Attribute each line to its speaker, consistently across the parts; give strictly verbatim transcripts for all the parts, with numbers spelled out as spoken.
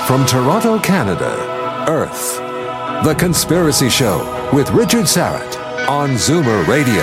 Speaker 1: From Toronto, Canada, Earth. The Conspiracy Show with Richard Syrett on Zoomer Radio.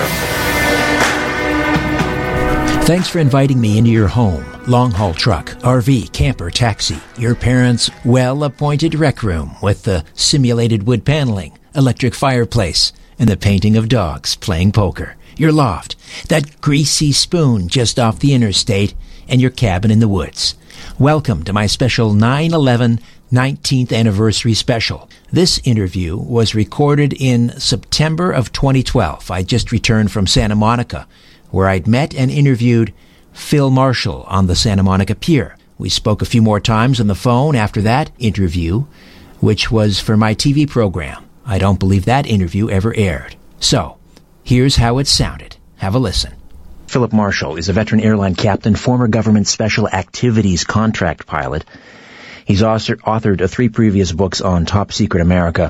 Speaker 2: Thanks for inviting me into your home, long-haul truck, R V, camper, taxi, your parents' well-appointed rec room with the simulated wood paneling, electric fireplace, and the painting of dogs playing poker, your loft, that greasy spoon just off the interstate, and your cabin in the woods. Welcome to my special nine eleven nineteenth anniversary special. This interview was recorded in September of twenty twelve. I just returned from Santa Monica, where I'd met and interviewed Phil Marshall on the Santa Monica Pier. We spoke a few more times on the phone after that interview, which was for my T V program. I don't believe that interview ever aired. So, here's how it sounded. Have a listen. Philip Marshall is a veteran airline captain, former government special activities contract pilot. He's author- authored uh, three previous books on top secret America.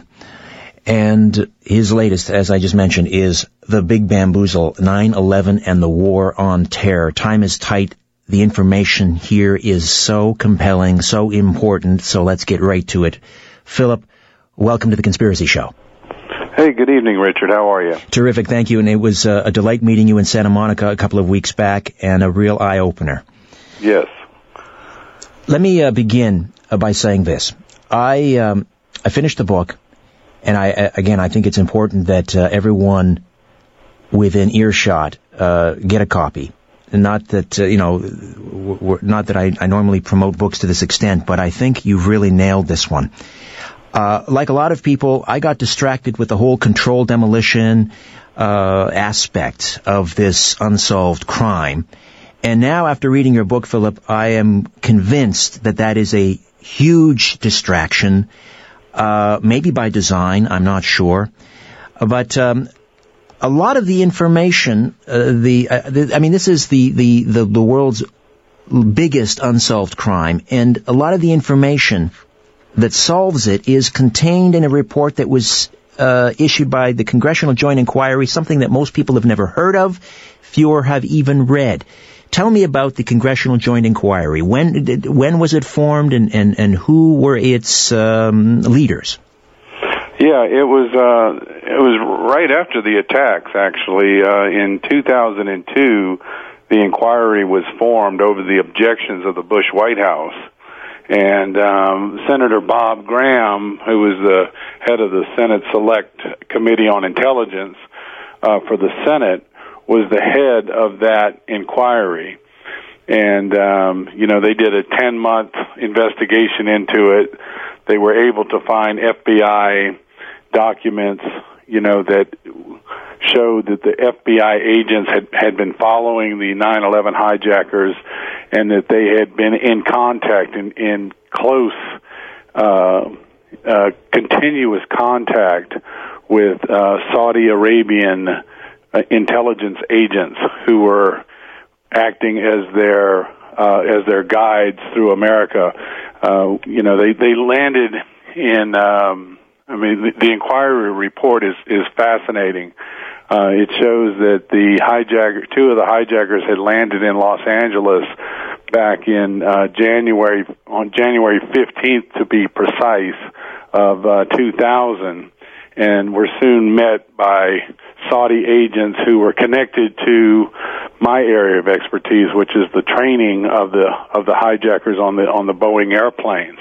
Speaker 2: And his latest, as I just mentioned, is The Big Bamboozle, nine eleven and the War on Terror. Time is tight. The information here is so compelling, so important, so let's get right to it. Philip, welcome to The Conspiracy Show.
Speaker 3: Hey, good evening, Richard. How are you?
Speaker 2: Terrific, thank you. And it was uh, a delight meeting you in Santa Monica a couple of weeks back, and a real eye-opener.
Speaker 3: Yes.
Speaker 2: Let me uh, begin uh, by saying this. I um, I finished the book. And I, again, I think it's important that uh, everyone within earshot uh, get a copy. Not that, uh, you know, we're, not that I, I normally promote books to this extent, but I think you've really nailed this one. Uh, like a lot of people, I got distracted with the whole controlled demolition uh, aspect of this unsolved crime. And now, after reading your book, Philip, I am convinced that that is a huge distraction. Uh, maybe by design, I'm not sure. But um, a lot of the information, uh, the, uh, the I mean, this is the, the, the, the world's biggest unsolved crime, and a lot of the information that solves it is contained in a report that was uh, issued by the Congressional Joint Inquiry, something that most people have never heard of, fewer have even read. Tell me about the Congressional Joint Inquiry. When did, when was it formed, and, and, and who were its um, leaders?
Speaker 3: Yeah, it was uh, it was right after the attacks, actually. Uh, in two thousand two, the inquiry was formed over the objections of the Bush White House. And um, Senator Bob Graham, who was the head of the Senate Select Committee on Intelligence uh, for the Senate, was the head of that inquiry. And, um, you know, they did a ten-month investigation into it. They were able to find F B I documents, you know, that showed that the F B I agents had, had been following the nine eleven hijackers, and that they had been in contact, in, in close, uh, uh, continuous contact with uh, Saudi Arabian Uh, intelligence agents who were acting as their uh, as their guides through America. Uh, you know, they they landed in. Um, I mean, the, the inquiry report is is fascinating. Uh, it shows that the hijacker, two of the hijackers, had landed in Los Angeles back in uh, January on January fifteenth, to be precise, of uh, two thousand. And were soon met by Saudi agents who were connected to my area of expertise, which is the training of the of the hijackers on the on the Boeing airplanes.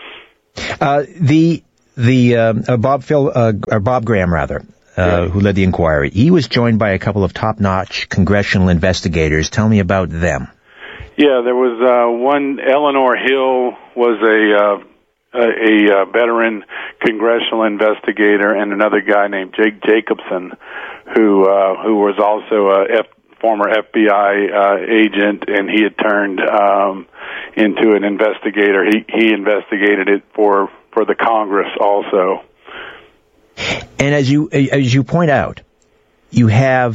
Speaker 2: Uh, the the um, uh, Bob Phil uh, or Bob Graham rather, uh, yeah. who led the inquiry. He was joined by a couple of top-notch congressional investigators. Tell me about them.
Speaker 3: Yeah, there was uh, one. Eleanor Hill was a. Uh, A, a uh, veteran congressional investigator, and another guy named Jake Jacobson, who uh, who was also a F, former F B I uh, agent, and he had turned um, into an investigator. He he investigated it for, for the Congress also.
Speaker 2: And as you as you point out, you have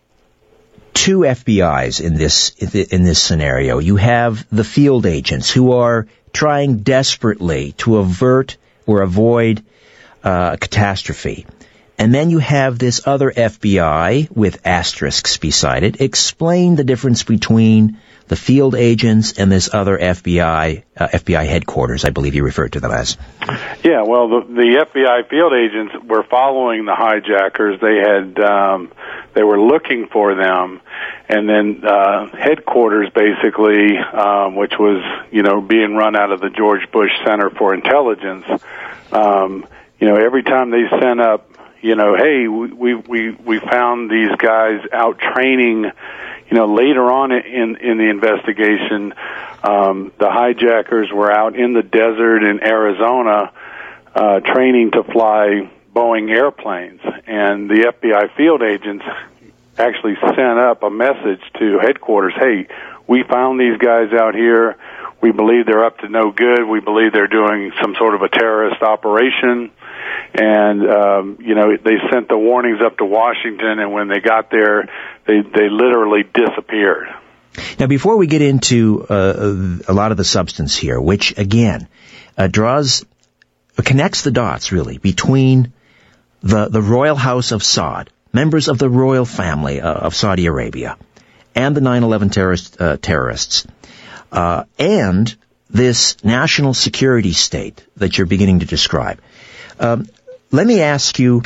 Speaker 2: two F B Is in this in this scenario. You have the field agents who are trying desperately to avert or avoid uh, a catastrophe. And then you have this other F B I with asterisks beside it. Explain the difference between the field agents, and this other F B I, uh, F B I headquarters, I believe you referred to them as.
Speaker 3: Yeah, well, the, the F B I field agents were following the hijackers. They had, um, they were looking for them, and then uh, headquarters, basically, um, which was, you know, being run out of the George Bush Center for Intelligence. Um, you know, every time they sent up, you know, hey, we we we found these guys out training. You know, later on in in the investigation, um, the hijackers were out in the desert in Arizona uh, training to fly Boeing airplanes, and the F B I field agents actually sent up a message to headquarters, hey, we found these guys out here. We believe they're up to no good. We believe they're doing some sort of a terrorist operation. And, um, you know, they sent the warnings up to Washington, and when they got there, they, they literally disappeared.
Speaker 2: Now, before we get into uh, a lot of the substance here, which, again, uh, draws, connects the dots, really, between the, the royal house of Saud, members of the royal family uh, of Saudi Arabia, and the nine eleven terrorist, uh, terrorists, uh, and this national security state that you're beginning to describe. Um, let me ask you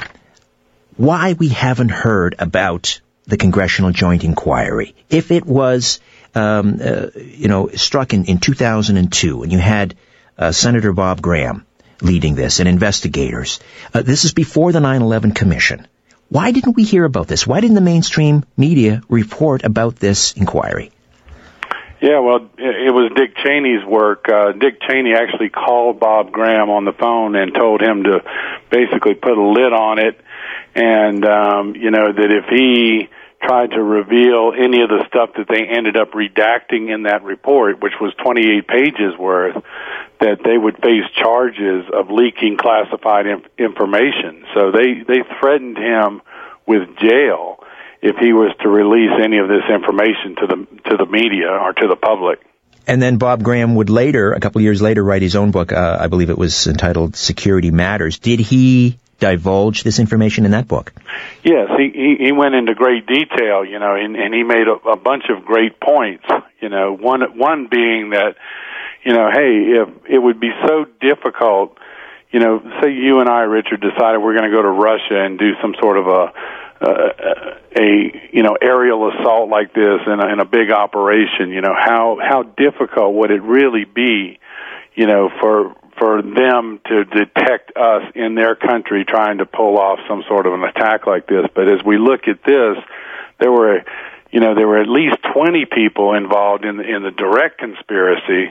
Speaker 2: why we haven't heard about the Congressional Joint Inquiry. If it was, um, uh, you know, struck in, in two thousand two, and you had uh, Senator Bob Graham leading this, and investigators, uh, this is before the nine eleven Commission. Why didn't we hear about this? Why didn't the mainstream media report about this inquiry?
Speaker 3: Yeah, well, it was Dick Cheney's work. Uh, Dick Cheney actually called Bob Graham on the phone and told him to basically put a lid on it, and, um, you know, that if he tried to reveal any of the stuff that they ended up redacting in that report, which was twenty-eight pages worth, that they would face charges of leaking classified inf- information. So they, they threatened him with jail if he was to release any of this information to the to the media or to the public.
Speaker 2: And then Bob Graham would later, a couple of years later, write his own book. Uh, I believe it was entitled Security Matters. Did he divulge this information in that book?
Speaker 3: Yes, he he, he went into great detail, you know, and, and he made a, a bunch of great points. You know, one one being that, you know, hey, if it would be so difficult, you know, say you and I, Richard, decided we're going to go to Russia and do some sort of a Uh, a you know aerial assault like this in a, in a big operation, you know how how difficult would it really be, you know, for for them to detect us in their country trying to pull off some sort of an attack like this? But as we look at this, there were you know there were at least twenty people involved in the, in the direct conspiracy,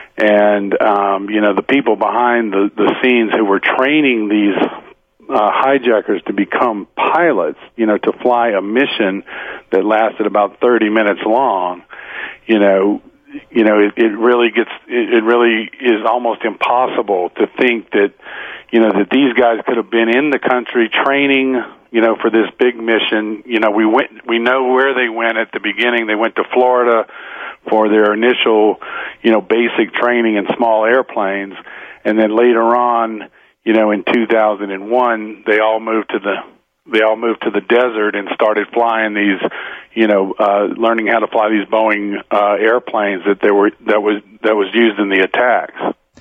Speaker 3: and um, you know the people behind the the scenes who were training these Uh, hijackers to become pilots, you know, to fly a mission that lasted about thirty minutes long. You know, you know, it, it really gets, it, it really is almost impossible to think that, you know, that these guys could have been in the country training, you know, for this big mission. You know, we went, we know where they went at the beginning. They went to Florida for their initial, you know, basic training in small airplanes, and then later on, you know, in two thousand one, they all moved to the they all moved to the desert and started flying these, you know, uh, learning how to fly these Boeing uh, airplanes that they were that was that was used in the attacks.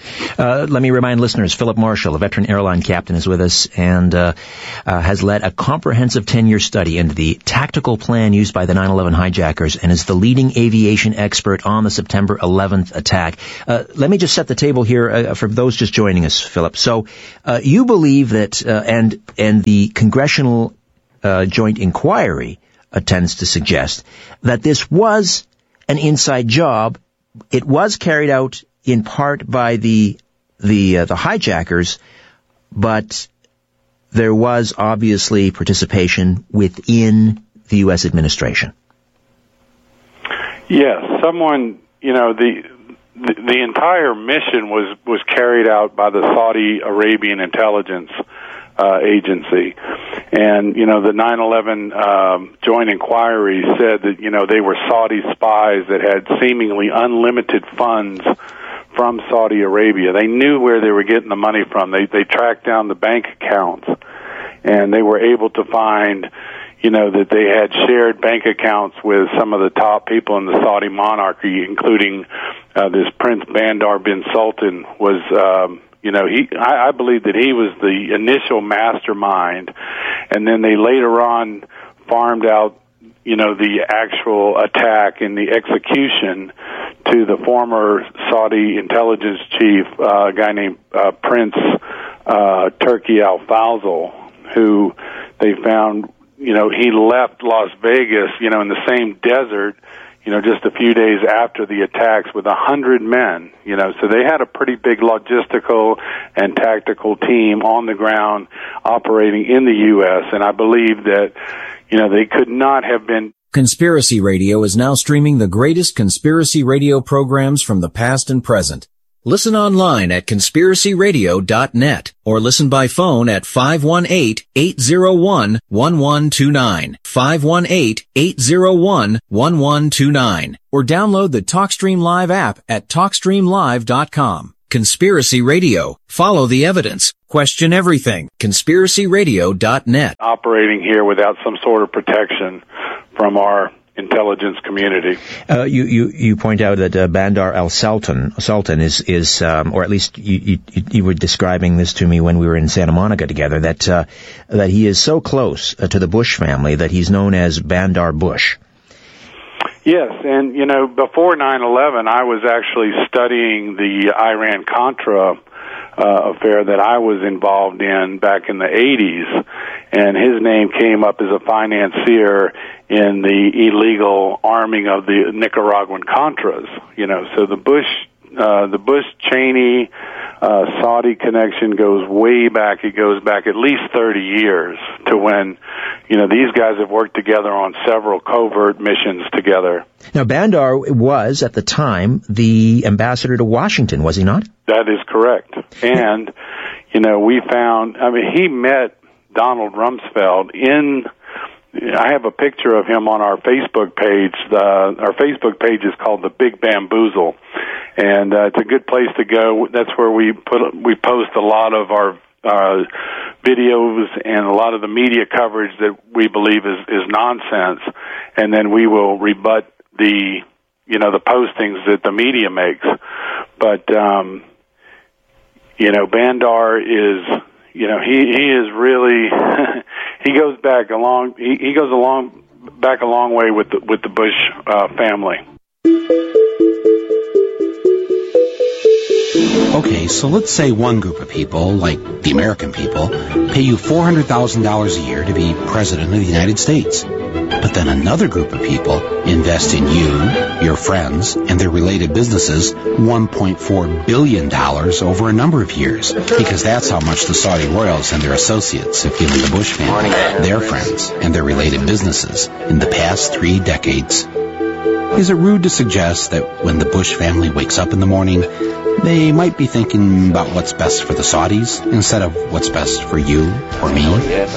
Speaker 2: Uh, let me remind listeners, Philip Marshall, a veteran airline captain, is with us and uh, uh, has led a comprehensive ten-year study into the tactical plan used by the nine eleven hijackers and is the leading aviation expert on the September eleventh attack. Uh, let me just set the table here uh, for those just joining us, Philip. So uh, you believe that, uh, and, and the Congressional uh, Joint Inquiry uh, tends to suggest, that this was an inside job. It was carried out in part by the the uh, the hijackers, but there was obviously participation within the U S administration.
Speaker 3: Yes, someone, you know, the, the the entire mission was was carried out by the Saudi Arabian intelligence uh, agency, and you know the nine eleven um, Joint Inquiry said that you know they were Saudi spies that had seemingly unlimited funds from Saudi Arabia. They knew where they were getting the money from. They they tracked down the bank accounts, and they were able to find, you know, that they had shared bank accounts with some of the top people in the Saudi monarchy, including uh, this Prince Bandar bin Sultan was, um, you know, he. I, I believe that he was the initial mastermind, and then they later on farmed out, you know, the actual attack and the execution to the former Saudi intelligence chief, uh, a guy named uh, Prince uh, Turki Al-Fawzal, who they found, you know, he left Las Vegas, you know, in the same desert, you know, just a few days after the attacks with a hundred men, you know, so they had a pretty big logistical and tactical team on the ground operating in the U S, and I believe that, you know, they could not have been.
Speaker 4: Conspiracy Radio is now streaming the greatest conspiracy radio programs from the past and present. Listen online at conspiracy radio dot net or listen by phone at five one eight, eight zero one, one one two nine, five one eight, eight zero one, one one two nine, or download the TalkStream Live app at talk stream live dot com. Conspiracy Radio. Follow the evidence. Question everything. conspiracy radio dot net.
Speaker 3: Operating here without some sort of protection from our intelligence community.
Speaker 5: Uh, you, you, you point out that uh, Bandar al-Sultan Sultan is, is um, or at least you, you, you were describing this to me when we were in Santa Monica together, that uh, that he is so close uh, to the Bush family that he's known as Bandar Bush.
Speaker 3: Yes, and, you know, before nine eleven, I was actually studying the Iran-Contra uh, affair that I was involved in back in the eighties, and his name came up as a financier in the illegal arming of the Nicaraguan Contras. You know, so the Bush, uh, the Bush-Cheney uh, Saudi connection goes way back. It goes back at least thirty years to when, you know, these guys have worked together on several covert missions together.
Speaker 5: Now, Bandar was, at the time, the ambassador to Washington, was he not?
Speaker 3: That is correct. And, you know, we found, I mean, he met Donald Rumsfeld in, I have a picture of him on our Facebook page. Uh, our Facebook page is called The Big Bamboozle, and uh, it's a good place to go. That's where we put we post a lot of our uh, videos and a lot of the media coverage that we believe is, is nonsense, and then we will rebut the, you know, the postings that the media makes. But, um, you know, Bandar is, you know, he, he is really, he goes back a long, he, he goes a long, back a long way with the, with the Bush uh, family.
Speaker 6: Okay, so let's say one group of people, like the American people, pay you four hundred thousand dollars a year to be president of the United States. But then another group of people invest in you, your friends, and their related businesses one point four billion dollars over a number of years, because that's how much the Saudi royals and their associates have given the Bush family, their friends, and their related businesses in the past three decades. Is it rude to suggest that when the Bush family wakes up in the morning, they might be thinking about what's best for the Saudis instead of what's best for you or me?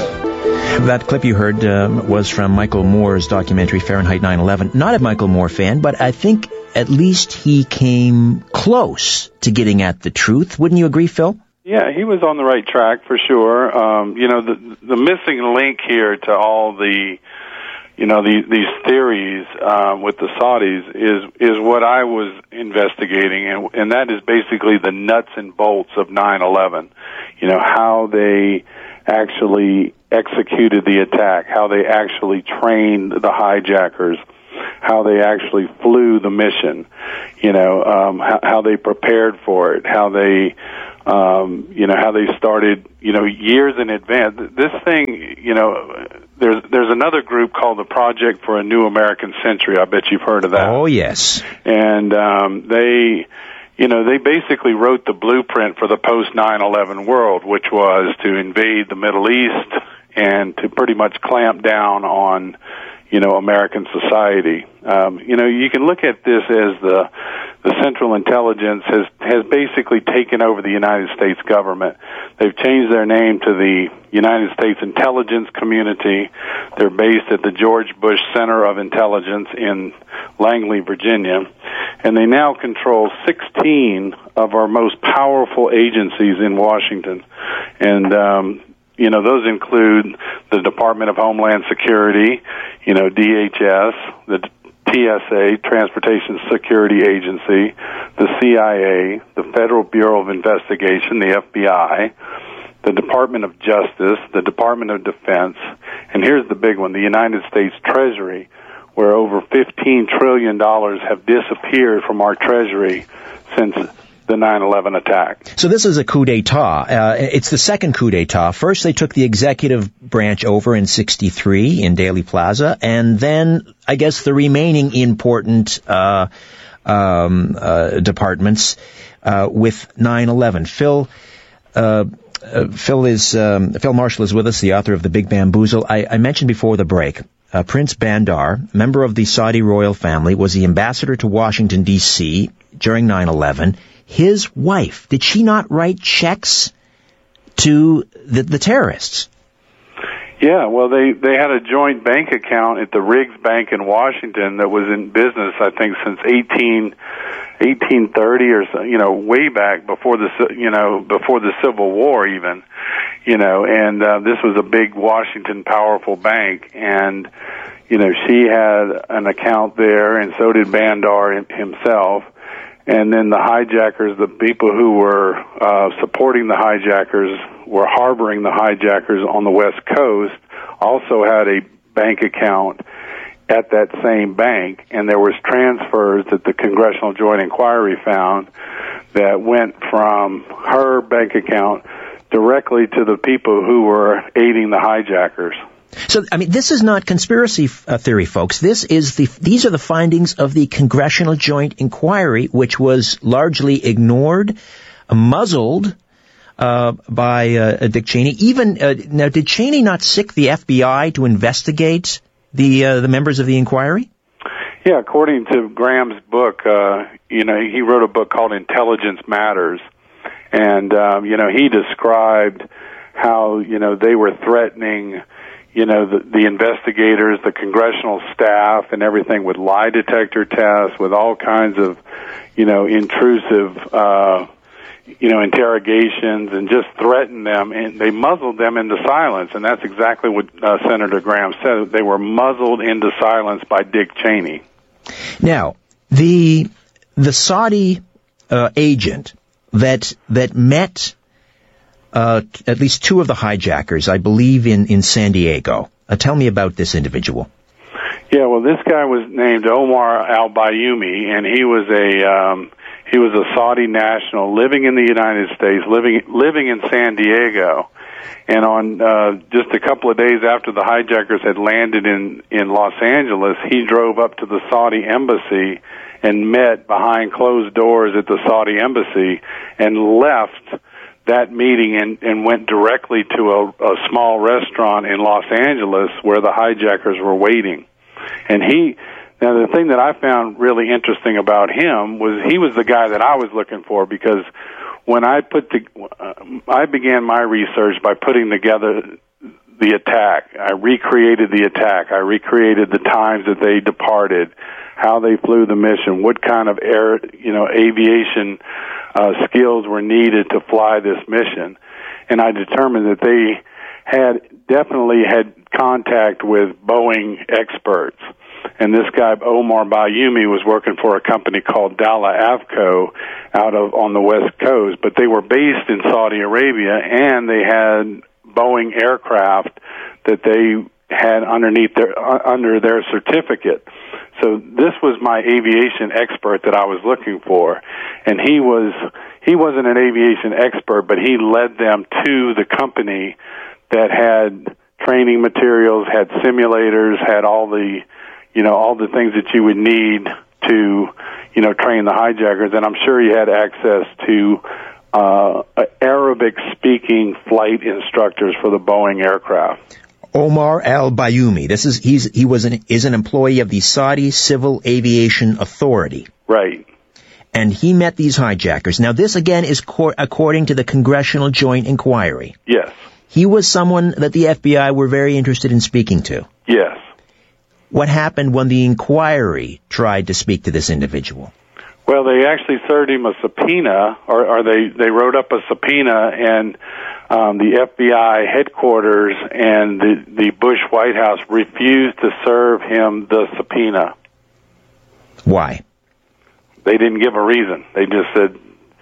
Speaker 5: That clip you heard uh, was from Michael Moore's documentary Fahrenheit nine eleven. Not a Michael Moore fan, but I think at least he came close to getting at the truth. Wouldn't you agree, Phil?
Speaker 3: Yeah, he was on the right track for sure. Um, you know, the, the missing link here to all the, you know, these, these theories um, with the Saudis is is what I was investigating, and, and that is basically the nuts and bolts of nine eleven. You know, how they actually executed the attack, how they actually trained the hijackers, how they actually flew the mission, you know, um, how, how they prepared for it, how they, um, you know, how they started, you know, years in advance. This thing, you know, there's there's another group called the Project for a New American Century. I bet you've heard of that.
Speaker 5: Oh, yes.
Speaker 3: And um, they... You know, they basically wrote the blueprint for the post nine eleven world, which was to invade the Middle East and to pretty much clamp down on, you know, American society. Um, you know, you can look at this as the the Central Intelligence has has basically taken over the United States government. They've changed their name to the United States Intelligence Community. They're based at the George Bush Center of Intelligence in Langley, Virginia, and they now control sixteen of our most powerful agencies in Washington. And um, you know, those include the Department of Homeland Security, you know, D H S, the T S A, Transportation Security Agency, the C I A, the Federal Bureau of Investigation, the F B I, the Department of Justice, the Department of Defense, and here's the big one, the United States Treasury, where over fifteen trillion dollars have disappeared from our Treasury since the nine eleven attack.
Speaker 5: So this is a coup d'etat. Uh, it's the second coup d'etat. First, they took the executive branch over in sixty-three in Dealey Plaza, and then, I guess, the remaining important uh, um, uh, departments uh, with nine eleven. Phil... Uh, Uh, Phil is um, Phil Marshall is with us, the author of The Big Bamboozle. I, I mentioned before the break, uh, Prince Bandar, member of the Saudi royal family, was the ambassador to Washington, D C during nine eleven. His wife, did she not write checks to the, the terrorists?
Speaker 3: Yeah, well, they, they had a joint bank account at the Riggs Bank in Washington that was in business, I think, since eighteen, eighteen thirty or so, you know, way back before the, you know, before the Civil War even, you know, and uh, this was a big Washington powerful bank, and, you know, she had an account there, and so did Bandar himself. And then the hijackers, the people who were uh, supporting the hijackers, were harboring the hijackers on the West Coast, also had a bank account at that same bank, and there was transfers that the Congressional Joint Inquiry found that went from her bank account directly to the people who were aiding the hijackers.
Speaker 5: So, I mean, this is not conspiracy uh, theory, folks. This is the, these are the findings of the Congressional Joint Inquiry, which was largely ignored, uh, muzzled, uh, by, uh, Dick Cheney. Even, uh, now, did Cheney not sic the F B I to investigate the, uh, the members of the inquiry?
Speaker 3: Yeah, according to Graham's book, uh, you know, he wrote a book called Intelligence Matters. And, um, you know, he described how, you know, they were threatening, you know, the, the investigators, the congressional staff, and everything with lie detector tests, with all kinds of, you know, intrusive, uh, you know, interrogations, and just threatened them, and they muzzled them into silence. And that's exactly what uh, Senator Graham said. They were muzzled into silence by Dick Cheney.
Speaker 5: Now, the the Saudi uh, agent that that met Uh, at least two of the hijackers, I believe, in, in San Diego. Uh, tell me about this individual.
Speaker 3: Yeah, well, this guy was named Omar al-Bayoumi, and he was a um, he was a Saudi national living in the United States, living living in San Diego. And on uh, just a couple of days after the hijackers had landed in, in Los Angeles, he drove up to the Saudi embassy and met behind closed doors at the Saudi embassy and left that meeting and, and went directly to a, a small restaurant in Los Angeles where the hijackers were waiting. And he, now the thing that I found really interesting about him was he was the guy that I was looking for, because when I put the, uh, I began my research by putting together the attack. I recreated the attack. I recreated the times that they departed, how they flew the mission, what kind of air, you know, aviation uh, skills were needed to fly this mission. And I determined that they had definitely had contact with Boeing experts. And this guy, Omar Bayoumi, was working for a company called Dalla Avco out of on the West Coast, but they were based in Saudi Arabia, and they had Boeing aircraft that they had underneath their uh, under their certificate. So this was my aviation expert that I was looking for, and he was he wasn't an aviation expert, but he led them to the company that had training materials, had simulators, had all the you know all the things that you would need to you know train the hijackers, and I'm sure he had access to uh, Arabic-speaking flight instructors for the Boeing aircraft.
Speaker 5: Omar al-Bayoumi. This is he's he was an is an employee of the Saudi Civil Aviation Authority.
Speaker 3: Right.
Speaker 5: And he met these hijackers. Now, this again is cor- according to the Congressional Joint Inquiry.
Speaker 3: Yes.
Speaker 5: He was someone that the F B I were very interested in speaking to.
Speaker 3: Yes.
Speaker 5: What happened when the inquiry tried to speak to this individual?
Speaker 3: Well, they actually served him a subpoena, or, or they, they wrote up a subpoena, and um, the F B I headquarters and the, the Bush White House refused to serve him the subpoena.
Speaker 5: Why?
Speaker 3: They didn't give a reason. They just said...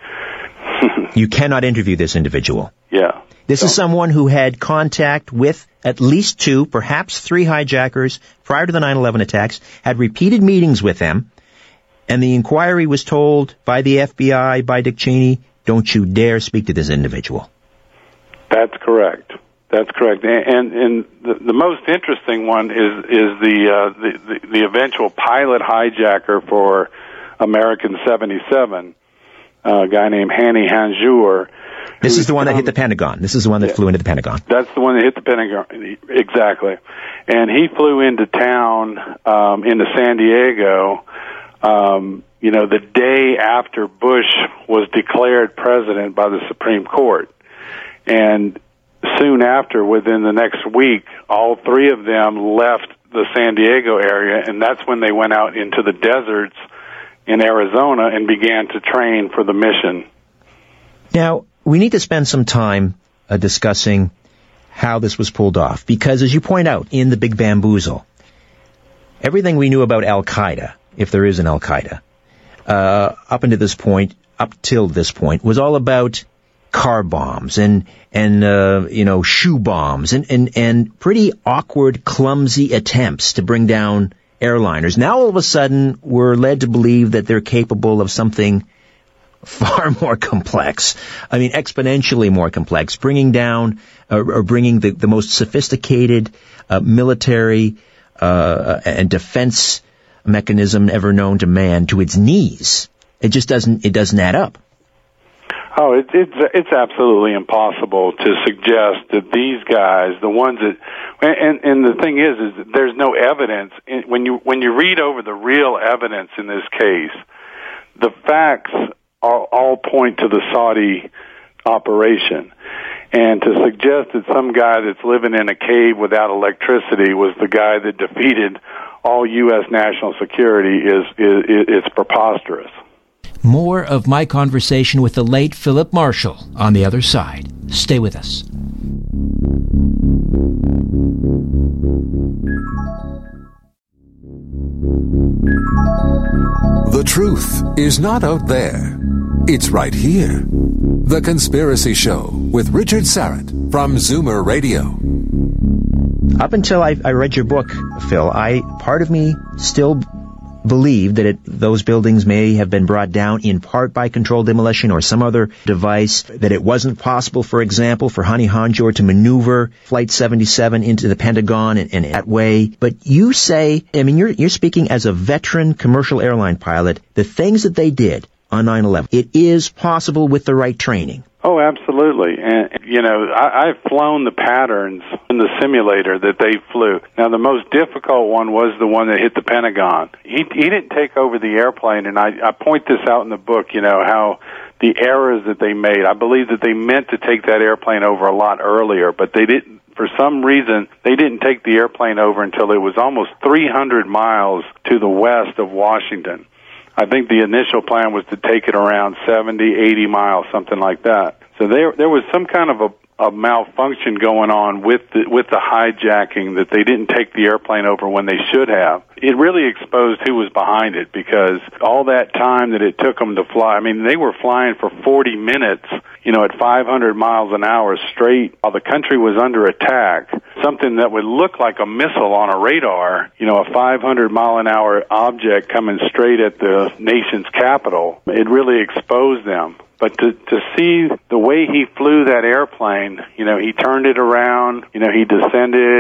Speaker 5: You cannot interview this individual.
Speaker 3: Yeah.
Speaker 5: This
Speaker 3: so.
Speaker 5: is someone who had contact with at least two, perhaps three hijackers prior to the nine eleven attacks, had repeated meetings with them, and the inquiry was told by the F B I, by Dick Cheney, don't you dare speak to this individual.
Speaker 3: That's correct. That's correct. And, and the, the most interesting one is is the, uh, the, the the eventual pilot hijacker for American seventy-seven, uh, a guy named Hani Hanjour.
Speaker 5: This is the one that hit the Pentagon. This is the one that
Speaker 3: yeah,
Speaker 5: flew into the Pentagon.
Speaker 3: That's the one that hit the Pentagon, exactly. And he flew into town, um, into San Diego, um, you know, the day after Bush was declared president by the Supreme Court. And soon after, within the next week, all three of them left the San Diego area, and that's when they went out into the deserts in Arizona and began to train for the mission.
Speaker 5: Now, we need to spend some time uh, discussing how this was pulled off, because as you point out in The Big Bamboozle, everything we knew about Al-Qaeda, if there is an Al-Qaeda, uh, up until this point, up till this point, was all about car bombs and, and, uh, you know, shoe bombs and, and, and pretty awkward, clumsy attempts to bring down airliners. Now all of a sudden, we're led to believe that they're capable of something far more complex. I mean, exponentially more complex, bringing down uh, or bringing the, the most sophisticated uh, military uh, and defense mechanism ever known to man to its knees. It just doesn't, it doesn't add up.
Speaker 3: Oh, it, it's it's absolutely impossible to suggest that these guys, the ones that, and and the thing is, is that there's no evidence when you when you read over the real evidence in this case, the facts all, all point to the Saudi operation, and to suggest that some guy that's living in a cave without electricity was the guy that defeated all U S national security is is it's preposterous.
Speaker 2: More of my conversation with the late Philip Marshall on the other side. Stay with us.
Speaker 1: The truth is not out there. It's right here. The Conspiracy Show with Richard Syrett from Zoomer Radio.
Speaker 5: Up until I, I read your book, Phil, I part of me still believed that it, those buildings may have been brought down in part by controlled demolition or some other device, that it wasn't possible, for example, for Hani Hanjour to maneuver Flight seventy-seven into the Pentagon in, in that way. But you say, I mean, you're, you're speaking as a veteran commercial airline pilot, the things that they did on nine eleven, it is possible with the right training.
Speaker 3: Oh, absolutely. And, you know, I, I've flown the patterns in the simulator that they flew. Now, the most difficult one was the one that hit the Pentagon. He, he didn't take over the airplane, and I, I point this out in the book, you know, how the errors that they made. I believe that they meant to take that airplane over a lot earlier, but they didn't. For some reason, they didn't take the airplane over until it was almost three hundred miles to the west of Washington. I think the initial plan was to take it around seventy, eighty miles, something like that. So there, there was some kind of a, a malfunction going on with the, with the hijacking, that they didn't take the airplane over when they should have. It really exposed who was behind it, because all that time that it took them to fly, I mean, they were flying for forty minutes, you know, at five hundred miles an hour straight while the country was under attack. Something that would look like a missile on a radar, you know, a five hundred mile an hour object coming straight at the nation's capital, it really exposed them. But to, to see the way he flew that airplane, you know, he turned it around, you know, he descended,